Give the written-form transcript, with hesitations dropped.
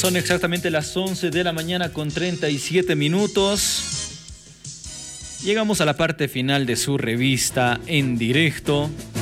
Son exactamente las 11 de la mañana con 37 minutos. Llegamos a la parte final de su revista en directo.